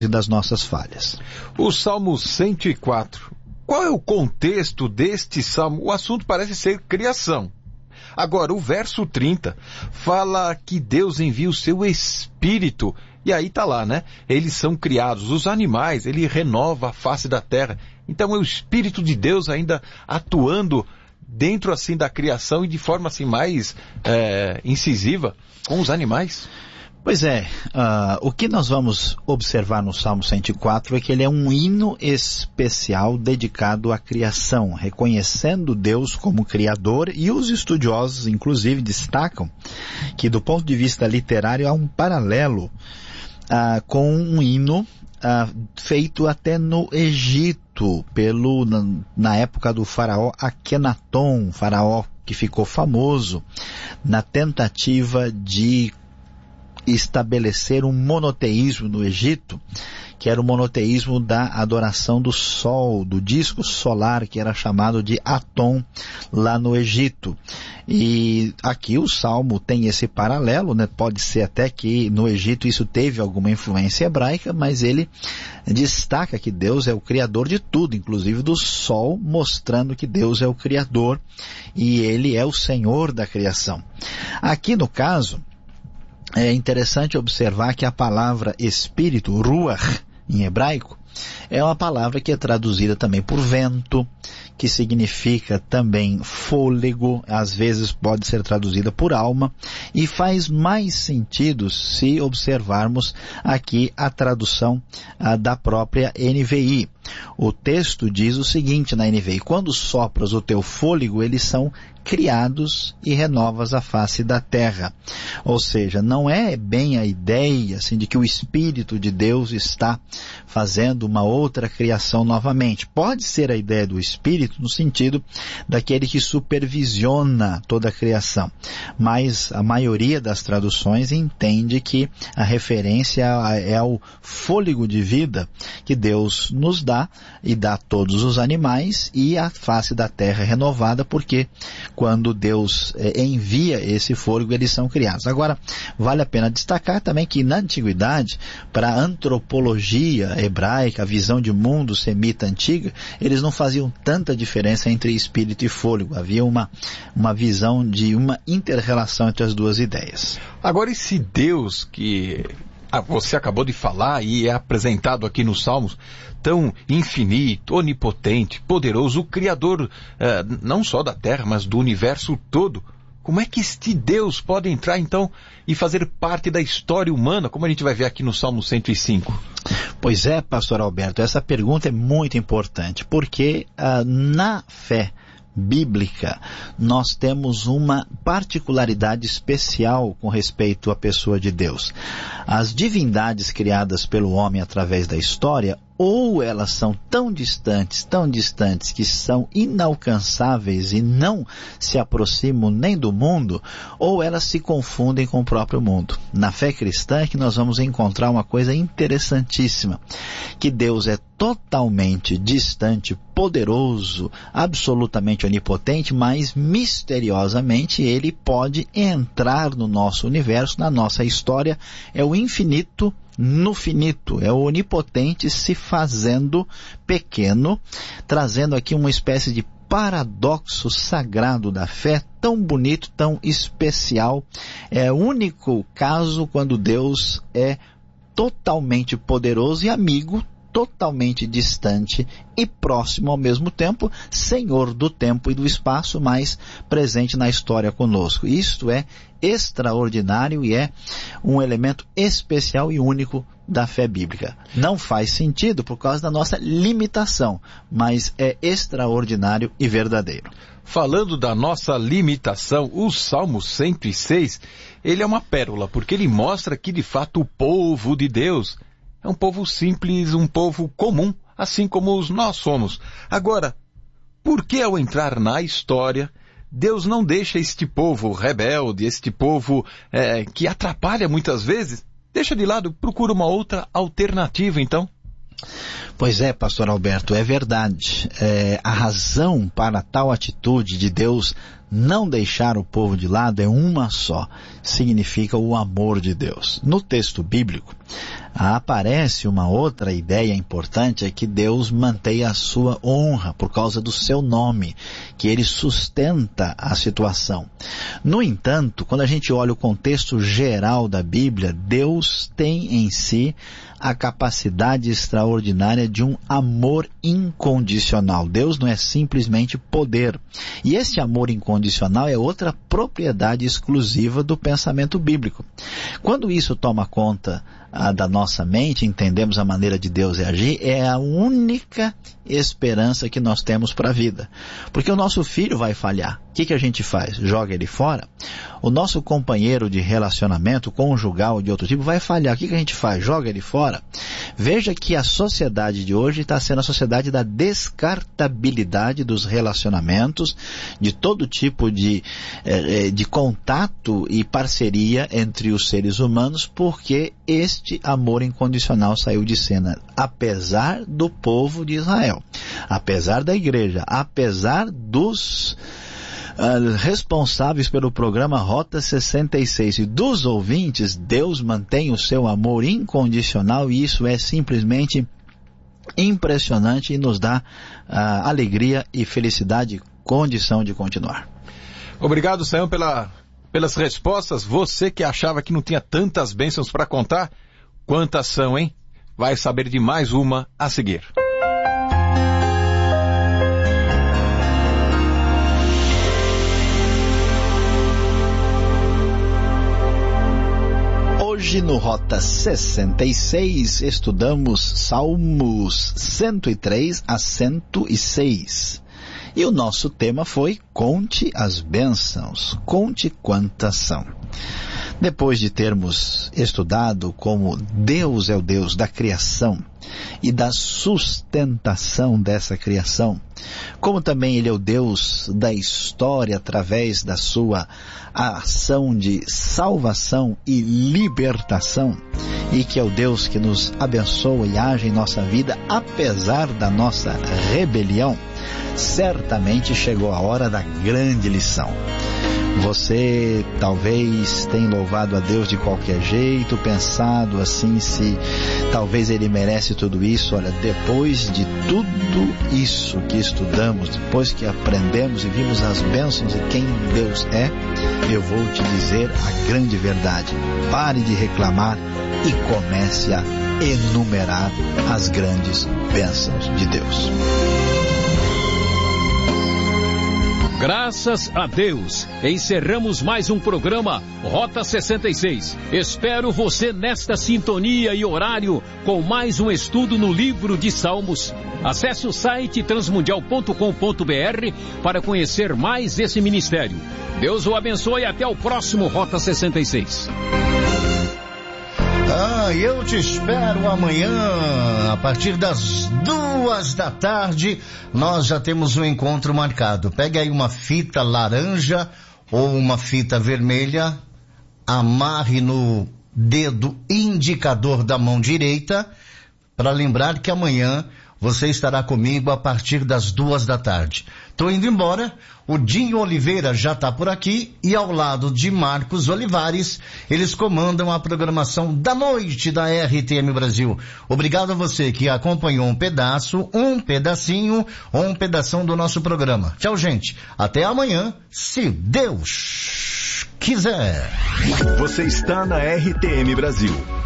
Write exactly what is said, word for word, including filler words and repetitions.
e das nossas falhas. O Salmo cento e quatro. Qual é o contexto deste salmo? O assunto parece ser criação. Agora, o verso trinta fala que Deus envia o seu Espírito. E aí está lá, né? Eles são criados. Os animais, ele renova a face da terra. Então é o Espírito de Deus ainda atuando dentro assim da criação e de forma assim mais é, incisiva com os animais. Pois é, uh, o que nós vamos observar no Salmo cento e quatro é que ele é um hino especial dedicado à criação, reconhecendo Deus como Criador, e os estudiosos, inclusive, destacam que, do ponto de vista literário, há um paralelo uh, com um hino uh, feito até no Egito, pelo, na, na época do faraó Akenaton, faraó que ficou famoso na tentativa de estabelecer um monoteísmo no Egito, que era o monoteísmo da adoração do sol, do disco solar, que era chamado de Atom lá no Egito. E aqui o Salmo tem esse paralelo, né? Pode ser até que no Egito isso teve alguma influência hebraica, mas ele destaca que Deus é o Criador de tudo, inclusive do sol, mostrando que Deus é o Criador e ele é o Senhor da criação. Aqui no caso, é interessante observar que a palavra espírito, ruach, em hebraico, é uma palavra que é traduzida também por vento, que significa também fôlego, às vezes pode ser traduzida por alma, e faz mais sentido se observarmos aqui a tradução ah, da própria N V I. O texto diz o seguinte na N V I: quando sopras o teu fôlego, eles são criados e renovas a face da terra. Ou seja, não é bem a ideia assim, de que o Espírito de Deus está fazendo uma outra criação novamente. Pode ser a ideia do Espírito no sentido daquele que supervisiona toda a criação. Mas a maioria das traduções entende que a referência é ao fôlego de vida que Deus nos dá e dá a todos os animais, e a face da terra renovada, porque quando Deus eh, envia esse fôlego, eles são criados. Agora, vale a pena destacar também que na antiguidade, para a antropologia hebraica, a visão de mundo semita antiga, eles não faziam tanta diferença entre espírito e fôlego. Havia uma, uma visão de uma inter-relação entre as duas ideias. Agora, esse Deus que ah, você acabou de falar e é apresentado aqui nos Salmos, tão infinito, onipotente, poderoso, o Criador eh, não só da Terra, mas do universo todo. Como é que este Deus pode entrar então e fazer parte da história humana, como a gente vai ver aqui no Salmo cento e cinco? Pois é, pastor Alberto, essa pergunta é muito importante, porque ah, na fé bíblica, nós temos uma particularidade especial com respeito à pessoa de Deus. As divindades criadas pelo homem através da história, ou elas são tão distantes, tão distantes, que são inalcançáveis e não se aproximam nem do mundo, ou elas se confundem com o próprio mundo. Na fé cristã é que nós vamos encontrar uma coisa interessantíssima, que Deus é totalmente distante, poderoso, absolutamente onipotente, mas misteriosamente ele pode entrar no nosso universo, na nossa história. É o infinito no finito, é o onipotente se fazendo pequeno, trazendo aqui uma espécie de paradoxo sagrado da fé, tão bonito, tão especial. É o único caso quando Deus é totalmente poderoso e amigo, totalmente distante e próximo ao mesmo tempo, Senhor do tempo e do espaço, mas presente na história conosco. Isto é extraordinário e é um elemento especial e único da fé bíblica. Não faz sentido por causa da nossa limitação, mas é extraordinário e verdadeiro. Falando da nossa limitação, o Salmo cento e seis, ele é uma pérola, porque ele mostra que de fato o povo de Deus é um povo simples, um povo comum, assim como nós somos. Agora, por que ao entrar na história, Deus não deixa este povo rebelde, este povo é, que atrapalha muitas vezes, deixa de lado, procura uma outra alternativa então? Pois é, pastor Alberto, é verdade. É, a razão para tal atitude de Deus não deixar o povo de lado é uma só. Significa o amor de Deus. No texto bíblico, aparece uma outra ideia importante, é que Deus mantém a sua honra por causa do seu nome, que ele sustenta a situação. No entanto, quando a gente olha o contexto geral da Bíblia, Deus tem em si a capacidade extraordinária de um amor incondicional. Deus não é simplesmente poder. E esse amor incondicional é outra propriedade exclusiva do pensamento bíblico. Quando isso toma conta ah, da nossa mente, entendemos a maneira de Deus agir, é a única esperança que nós temos para a vida. Porque o nosso filho vai falhar. O que, que a gente faz? Joga ele fora? O nosso companheiro de relacionamento, conjugal de outro tipo, vai falhar. O que, que a gente faz? Joga ele fora? Veja que a sociedade de hoje está sendo a sociedade da descartabilidade dos relacionamentos, de todo tipo de, de contato e parceria entre os seres humanos, porque este amor incondicional saiu de cena, apesar do povo de Israel, apesar da igreja, apesar dos Uh, responsáveis pelo programa Rota sessenta e seis e dos ouvintes. Deus mantém o seu amor incondicional, e isso é simplesmente impressionante e nos dá uh, alegria e felicidade, condição de continuar. Obrigado, Sayão, pela, pelas respostas. Você que achava que não tinha tantas bênçãos para contar, quantas são, hein? Vai saber de mais uma a seguir. Hoje no Rota sessenta e seis estudamos Salmos cento e três a cento e seis. E o nosso tema foi Conte as bênçãos, conte quantas são. Depois de termos estudado como Deus é o Deus da criação e da sustentação dessa criação, como também Ele é o Deus da história através da sua ação de salvação e libertação, e que é o Deus que nos abençoa e age em nossa vida apesar da nossa rebelião, certamente chegou a hora da grande lição. Você talvez tenha louvado a Deus de qualquer jeito, pensado assim, se talvez Ele merece tudo isso. Olha, depois de tudo isso que estudamos, depois que aprendemos e vimos as bênçãos de quem Deus é, eu vou te dizer a grande verdade. Pare de reclamar e comece a enumerar as grandes bênçãos de Deus. Graças a Deus, encerramos mais um programa Rota sessenta e seis. Espero você nesta sintonia e horário com mais um estudo no livro de Salmos. Acesse o site transmundial ponto com ponto br para conhecer mais esse ministério. Deus o abençoe e até o próximo Rota sessenta e seis. Ah, eu te espero amanhã, a partir das duas da tarde, nós já temos um encontro marcado. Pegue aí uma fita laranja ou uma fita vermelha, amarre no dedo indicador da mão direita, para lembrar que amanhã você estará comigo a partir das duas da tarde. Estou indo embora, o Dinho Oliveira já está por aqui e ao lado de Marcos Olivares, eles comandam a programação da noite da R T M Brasil. Obrigado a você que acompanhou um pedaço, um pedacinho ou um pedação do nosso programa. Tchau, gente. Até amanhã, se Deus quiser. Você está na R T M Brasil.